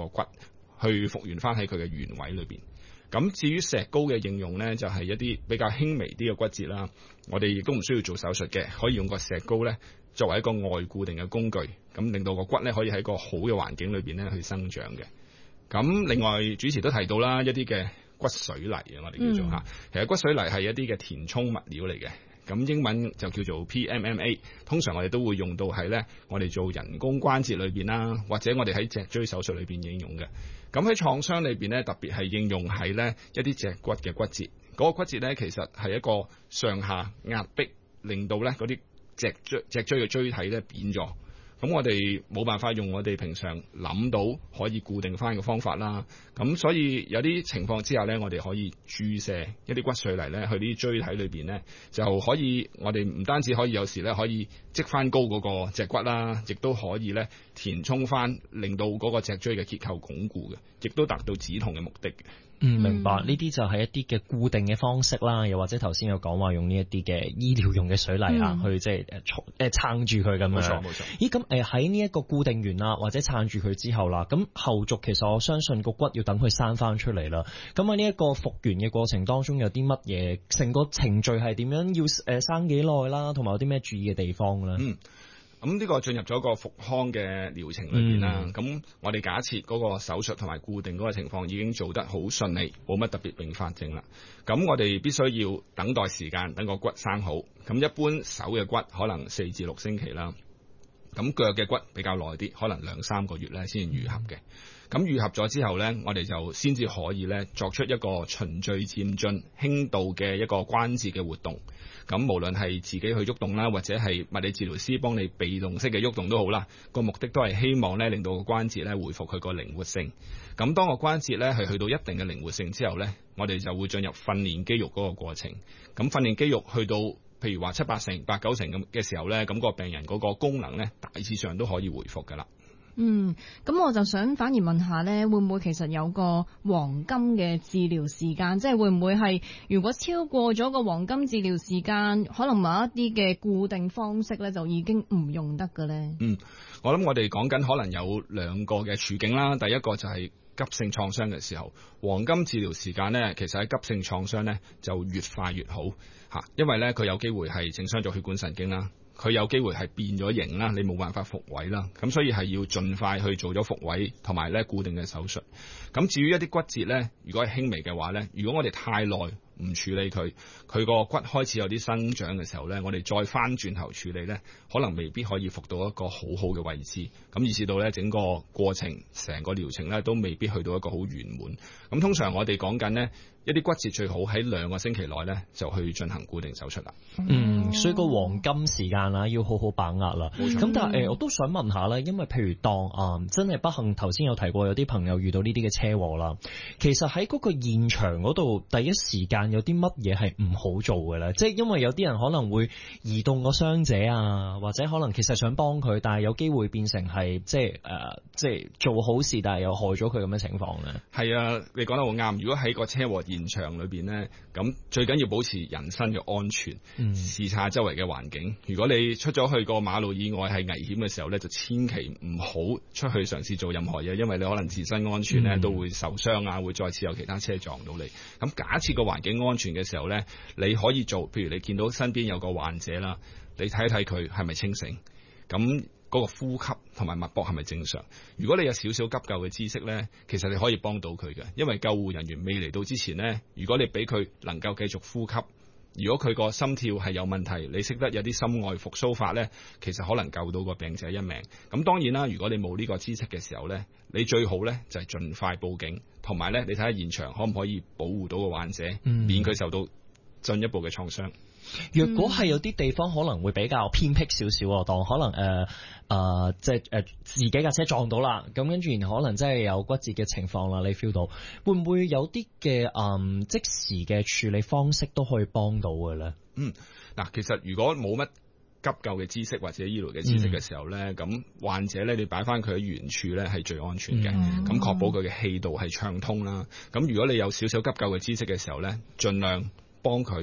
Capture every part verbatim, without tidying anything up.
個骨去復原翻喺佢嘅原位裏邊。咁至於石膏嘅應用呢，就係、是、一啲比較輕微啲嘅骨折啦，我哋亦都唔需要做手術嘅，可以用個石膏呢作為一個外固定嘅工具，咁令到個骨呢可以喺個好嘅環境裏邊呢去生長嘅。咁另外主持都提到啦，一啲嘅骨水泥啊，我哋叫做嚇，嗯、其實骨水泥係一啲嘅填充物料嚟嘅，咁英文就叫做 P M M A， 通常我哋都會用到喺呢我哋做人工關節裏邊啦，或者我哋喺脊椎手術裏邊應用嘅。咁喺創傷裏邊咧，特別係應用喺咧一啲脊骨嘅骨折。嗰、那個骨折咧，其實係一個上下壓迫，令到咧嗰啲脊椎脊椎嘅椎體咧扁咗。咁我哋冇辦法用我哋平常諗到可以固定翻嘅方法啦。咁所以有啲情況之下咧，我哋可以注射一啲骨髓嚟咧，去啲椎體裏邊咧，就可以我哋唔單止可以有時咧可以積翻高嗰個脊骨啦，亦都可以咧填充翻，令到嗰個脊椎嘅結構鞏固嘅，亦都達到止痛嘅目的嘅。 嗯，明白。呢啲就係一啲嘅固定嘅方式啦，又或者頭先有講話用呢一啲嘅醫療用嘅水泥啊，嗯、去即係誒誒撐住佢咁樣。冇錯，冇錯。咦，咁誒喺呢一個固定完啦，或者撐住佢之後啦，咁後續其實我相信個骨要等佢生翻出嚟啦。咁喺呢一個復原嘅過程當中，有啲乜嘢？成個程序係點樣？要誒生幾耐啦？同埋有啲咩注意嘅地方咧？嗯。 咁呢個進入咗個復康嘅療程裏邊啦，咁、嗯、我哋假設嗰個手術同埋固定嗰個情況已經做得好順利，冇乜特別併發症啦。咁我哋必須要等待時間，等個骨生好。咁一般手嘅骨可能四至六星期啦，咁腳嘅骨比較耐啲，可能兩三個月咧先愈合嘅。咁愈合咗之後呢，我哋就先至可以咧作出一個循序漸進、輕度嘅一個關節嘅活動。咁無論係自己去喐動啦，或者係物理治療師幫你被動式嘅喐動都好啦，個目的都係希望咧令到個關節咧恢復佢個靈活性。咁當個關節咧係去到一定嘅靈活性之後咧，我哋就會進入訓練肌肉嗰個過程。咁訓練肌肉去到譬如話七八成、八九成咁嘅時候咧，咁個病人嗰個功能咧大致上都可以恢復㗎啦。 嗯，咁我就想反而問下咧，會唔會其實有個黃金嘅治療時間？即係會唔會係如果超過咗個黃金治療時間，可能某一啲嘅固定方式咧就已經唔用得嘅咧？嗯， 我諗我哋講緊可能有兩個嘅處境啦。第一個就係急性創傷嘅時候，黃金治療時間咧，其實喺急性創傷咧就越快越好嚇，因為咧佢有機會係整傷咗血管神經啦。佢有機會係變咗形啦，你冇辦法復位啦，咁所以係要盡快去做咗復位同埋咧固定嘅手術。咁至於一啲骨折咧，如果係輕微嘅話咧，如果我哋太耐唔處理佢，佢個骨開始有啲生長嘅時候咧，我哋再翻轉頭處理咧，可能未必可以復到一個好好嘅位置，咁以至到咧整個過程成個療程咧都未必去到一個好圓滿。咁通常我哋講緊呢一啲骨折最好喺兩個星期內咧就去進行固定手術啦。 嗯，所以個黃金時間啦要好好把握啦。冇錯。咁但係誒，我都想問下咧，因為譬如當啊、嗯、真係不幸頭先有提過有啲朋友遇到呢啲嘅車禍啦，其實喺嗰個現場嗰度第一時間有啲乜嘢係唔好做嘅咧？即係因為有啲人可能會移動個傷者啊，或者可能其實想幫佢，但係有機會變成係即係誒、呃、即係做好事，但係又害咗佢咁嘅情況咧。 係啊，你講得好啱。如果喺個車禍現場裏邊呢，咁最緊要保持人身嘅安全，嗯、視察周圍嘅環境。如果你出咗去個馬路意外係危險嘅時候呢，就千祈唔好出去嘗試做任何嘢，因為你可能自身安全呢、嗯、都會受傷啊，會再次有其他車撞到你。咁假設個環境安全嘅時候呢，你可以做，譬如你見到身邊有個患者啦，你睇一睇佢係咪清醒，咁嗰個呼吸同埋脈搏係咪正常？如果你有少少急救嘅知識呢，其實你可以幫到佢嘅，因為救護人員未嚟到之前呢，如果你俾佢能夠繼續呼吸，如果佢個心跳係有問題，你識得有啲心外復甦法呢，其實可能救到個病者一命。咁當然啦，如果你冇呢個知識嘅時候呢，你最好呢就係盡快報警，同埋呢你睇下現場可唔可以保護到個患者，嗯、免佢受到進一步嘅創傷。 若果係有啲地方可能會比較偏僻少少，當可能誒誒即係誒自己架車撞到啦，咁跟住然後可能真係有骨折嘅情況啦，你 feel 到會唔會有啲嘅誒即時嘅處理方式都可以幫到嘅咧？ 嗯，嗱，其實如果冇乜急救嘅知識或者醫療嘅知識嘅時候咧，咁、嗯、患者咧你擺翻佢喺原處咧係最安全嘅，咁確、嗯、保佢嘅氣道係暢通啦。咁如果你有少少急救嘅知識嘅時候咧，盡量幫佢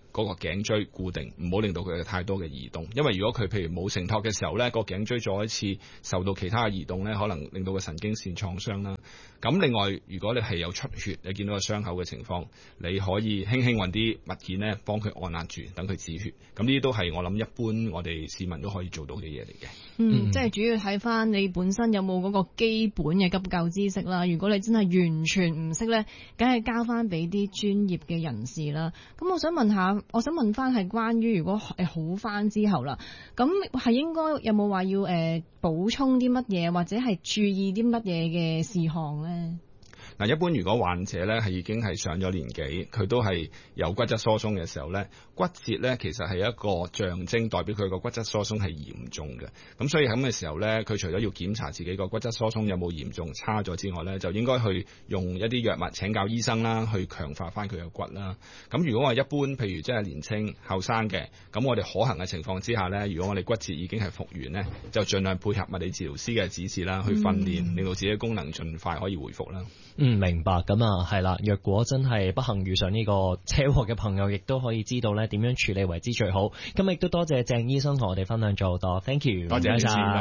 嗰個頸椎固定，唔好令到佢有太多嘅移動。因為如果佢譬如冇承托嘅時候呢，個頸椎再一次受到其他嘅移動呢，可能令到個神經線創傷啦。咁另外，如果你係有出血，你見到個傷口嘅情況，你可以輕輕揾啲物件呢幫佢按壓住，等佢止血。咁呢啲都係我諗一般我哋市民都可以做到嘅嘢嚟嘅。 嗯，嗯即係主要睇翻你本身有冇嗰個基本嘅急救知識啦。如果你真係完全唔識呢，梗係交翻俾啲專業嘅人士啦。咁我想問下，我想問翻係關於如果誒好翻之後啦，咁係應該有冇話要誒補充啲乜嘢，或者係注意啲乜嘢嘅事項呢？ 嗱，一般如果患者咧係已經係上咗年紀，佢都係有骨質疏鬆嘅時候咧，骨折咧其實係一個象徵，代表佢個骨質疏鬆係嚴重嘅。咁所以咁嘅時候咧，佢除咗要檢查自己個骨質疏鬆有冇嚴重差咗之外咧，就應該去用一啲藥物請教醫生啦，去強化翻佢嘅骨啦。咁如果話一般，譬如即係年青後生嘅，咁我哋可行嘅情況之下咧，如果我哋骨折已經係復原咧，就盡量配合物理治療師嘅指示啦，去訓練，令到自己嘅功能盡快可以恢復啦。 嗯，明白。咁啊，係啦。若果真係不幸遇上呢個車禍嘅朋友，亦都可以知道咧點樣處理為之最好。今日亦都多謝鄭醫生同我哋分享咗好多 ，thank you， 多謝晒。